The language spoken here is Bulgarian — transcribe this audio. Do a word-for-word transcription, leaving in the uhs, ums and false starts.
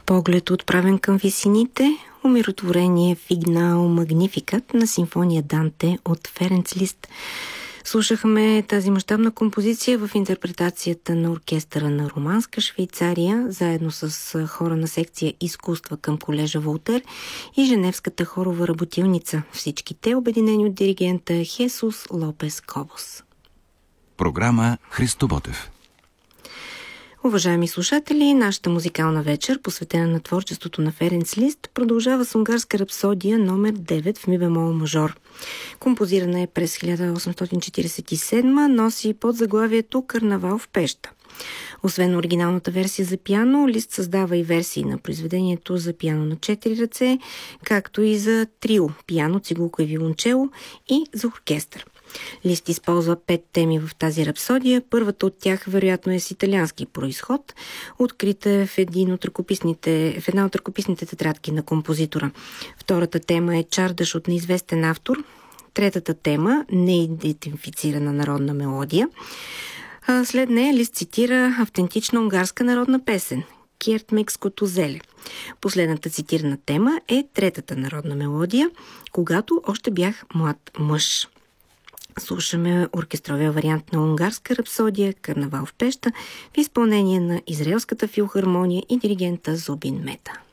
Поглед отправен към висините, умиротворение Фигнал Магнификат на симфония Данте от Ференц Лист. Слушахме тази мащабна композиция в интерпретацията на оркестъра на Романска Швейцария, заедно с хора на секция изкуства към колежа Волтер и Женевската хорова работилница. Всички те обединени от диригента Хесус Лопес Кобос. Програма Христо Ботев. Уважаеми слушатели, нашата музикална вечер, посветена на творчеството на Ференц Лист, продължава с унгарска рапсодия номер девет в ми бемол мажор. Композирана е през хиляда осемстотин четиридесет и седма, носи под заглавието Карнавал в пеща. Освен оригиналната версия за пиано, Лист създава и версии на произведението за пиано на четири ръце, както и за трио, пиано, цигулка и виолончело, и за оркестър. Лист използва пет теми в тази рапсодия. Първата от тях вероятно е с италиански произход, открита в, един от ръкописните, в една от ръкописните тетрадки на композитора. Втората тема е чардаш от неизвестен автор. Третата тема – неидентифицирана народна мелодия. След нея Лист цитира автентична унгарска народна песен – Кjerт Мекското зеле. Последната цитирана тема е третата народна мелодия – Когато още бях млад мъж. Слушаме оркестровия вариант на унгарска рапсодия Карнавал в пеща в изпълнение на Израелската филхармония и диригента Зубин Мета.